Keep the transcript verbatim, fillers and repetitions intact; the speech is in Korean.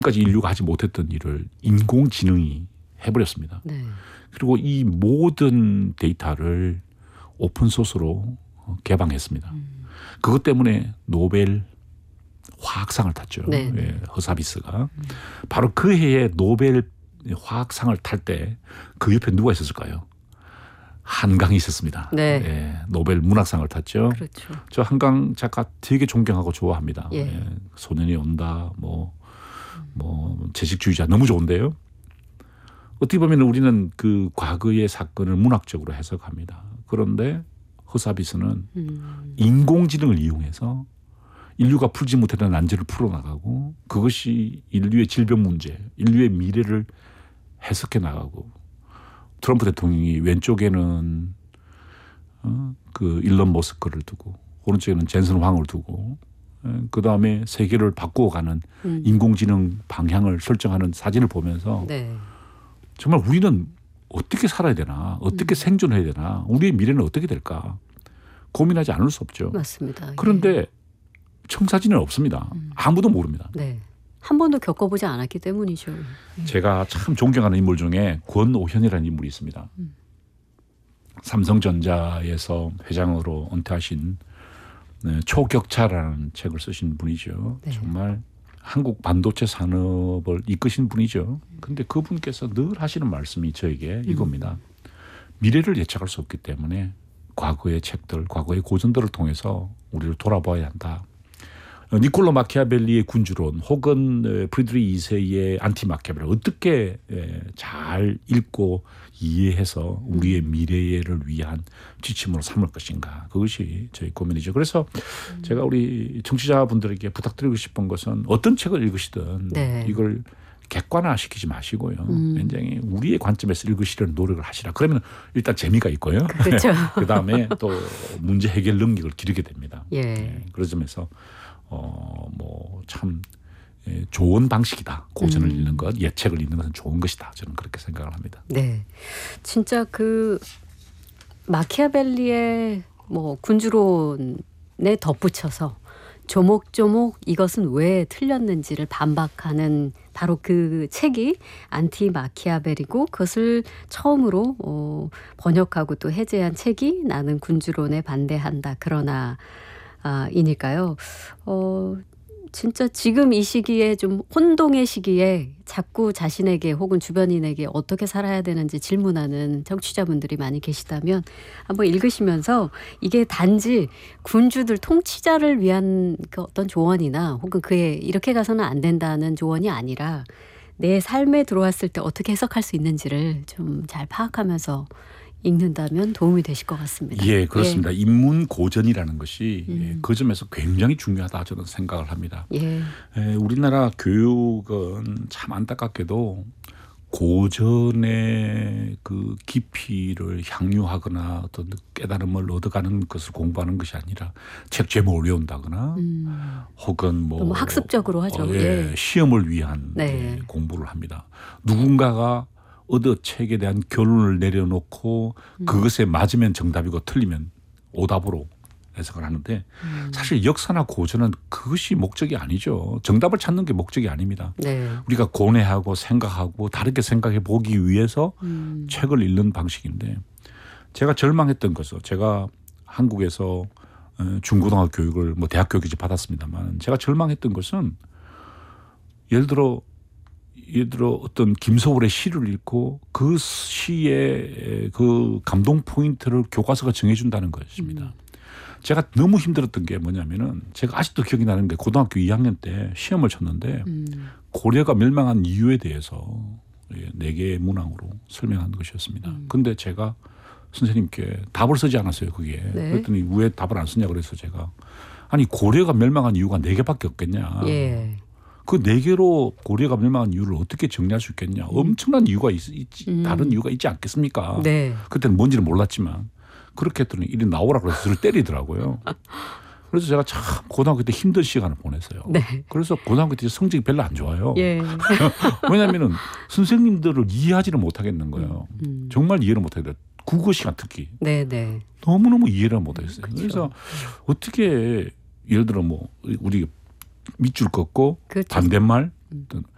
까지 인류가 하지 못했던 일을 인공지능이 해버렸습니다. 네. 그리고 이 모든 데이터를 오픈소스로 개방했습니다. 음. 그것 때문에 노벨 화학상을 탔죠. 네. 예, 허사비스가. 음. 바로 그 해에 노벨 화학상을 탈 때 그 옆에 누가 있었을까요? 한강이 있었습니다. 네. 예, 노벨 문학상을 탔죠. 그렇죠. 저 한강 작가 되게 존경하고 좋아합니다. 예. 예, 소년이 온다, 뭐, 뭐 채식주의자 너무 좋은데요. 어떻게 보면 우리는 그 과거의 사건을 문학적으로 해석합니다. 그런데 허사비스는 음. 인공지능을 이용해서 인류가 풀지 못했던 난제를 풀어나가고 그것이 인류의 질병 문제, 인류의 미래를 해석해 나가고 트럼프 대통령이 왼쪽에는 어, 그 일론 머스크를 두고 오른쪽에는 젠슨 황을 두고 그 다음에 세계를 바꾸어가는 음. 인공지능 방향을 설정하는 사진을 보면서 네. 정말 우리는 어떻게 살아야 되나, 어떻게 음. 생존해야 되나, 우리의 미래는 어떻게 될까 고민하지 않을 수 없죠. 맞습니다. 그런데 예. 청사진은 없습니다. 음. 아무도 모릅니다. 네. 한 번도 겪어보지 않았기 때문이죠. 제가 참 존경하는 인물 중에 권오현이라는 인물이 있습니다. 음. 삼성전자에서 회장으로 은퇴하신 초격차라는 책을 쓰신 분이죠. 네. 정말 한국 반도체 산업을 이끄신 분이죠. 그런데 그분께서 늘 하시는 말씀이 저에게 이겁니다. 미래를 예측할 수 없기 때문에 과거의 책들, 과거의 고전들을 통해서 우리를 돌아봐야 한다. 니콜로 마키아벨리의 군주론 혹은 프리드리히 이 세의 안티 마키아벨리 어떻게 잘 읽고 이해해서 우리의 미래를 위한 지침으로 삼을 것인가. 그것이 저희 고민이죠. 그래서 음. 제가 우리 청취자분들에게 부탁드리고 싶은 것은 어떤 책을 읽으시든 네. 이걸 객관화시키지 마시고요. 음. 굉장히 우리의 관점에서 읽으시려는 노력을 하시라. 그러면 일단 재미가 있고요. 그렇죠. 그다음에 또 문제 해결 능력을 기르게 됩니다. 예. 네. 그런 점에서 어, 뭐 참 좋은 방식이다. 고전을 음. 읽는 것, 예책을 읽는 것은 좋은 것이다. 저는 그렇게 생각을 합니다. 네, 진짜 그 마키아벨리의 뭐 군주론에 덧붙여서 조목조목 이것은 왜 틀렸는지를 반박하는 바로 그 책이 안티 마키아벨이고 그것을 처음으로 어, 번역하고 또 해제한 책이 나는 군주론에 반대한다. 그러나 아, 이니까요. 어, 진짜 지금 이 시기에 좀 혼동의 시기에 자꾸 자신에게 혹은 주변인에게 어떻게 살아야 되는지 질문하는 청취자분들이 많이 계시다면 한번 읽으시면서 이게 단지 군주들 통치자를 위한 그 어떤 조언이나 혹은 그에 이렇게 가서는 안 된다는 조언이 아니라 내 삶에 들어왔을 때 어떻게 해석할 수 있는지를 좀 잘 파악하면서 읽는다면 도움이 되실 것 같습니다. 예, 그렇습니다. 예. 인문 고전이라는 것이 음. 예, 그 점에서 굉장히 중요하다 저는 생각을 합니다. 예. 예, 우리나라 교육은 참 안타깝게도 고전의 그 깊이를 향유하거나 어떤 깨달음을 얻어가는 것을 공부하는 것이 아니라 책 제목을 외운다거나 음. 혹은 뭐 너무 학습적으로 하죠. 어, 예, 예. 시험을 위한 네. 예, 공부를 합니다. 누군가가 얻어 책에 대한 결론을 내려놓고 음. 그것에 맞으면 정답이고 틀리면 오답으로 해석을 하는데 음. 사실 역사나 고전은 그것이 목적이 아니죠. 정답을 찾는 게 목적이 아닙니다. 네. 우리가 고뇌하고 생각하고 다르게 생각해 보기 위해서 음. 책을 읽는 방식인데 제가 절망했던 것은 제가 한국에서 중고등학교 교육을 뭐 대학 교육까지 받았습니다만 제가 절망했던 것은 예를 들어 예를 들어 어떤 김소월의 시를 읽고 그 시의 그 감동 포인트를 교과서가 정해준다는 것입니다. 음. 제가 너무 힘들었던 게 뭐냐면은 제가 아직도 기억이 나는 게 고등학교 이 학년 때 시험을 쳤는데 음. 고려가 멸망한 이유에 대해서 네 개의 문항으로 설명한 것이었습니다. 음. 근데 제가 선생님께 답을 쓰지 않았어요. 그게. 네. 그랬더니 왜 답을 안 쓰냐 그래서 제가 아니 고려가 멸망한 이유가 네 개밖에 없겠냐. 예. 그 네 개로 고려가 멸망한 이유를 어떻게 정리할 수 있겠냐. 음. 엄청난 이유가 있, 있, 음. 다른 이유가 있지 않겠습니까? 네. 그때는 뭔지는 몰랐지만 그렇게 했더니 이리 나오라 그래서 저를 때리더라고요. 그래서 제가 참 고등학교 때 힘든 시간을 보냈어요. 네. 그래서 고등학교 때 성적이 별로 안 좋아요. 예. 왜냐하면 선생님들을 이해하지를 못하겠는 거예요. 음. 정말 이해를 못하겠어요. 국어 시간 특히. 네, 네. 너무너무 이해를 못하겠어요. 그렇죠. 그래서 어떻게 예를 들어 뭐 우리 밑줄 긋고 그렇죠. 반대말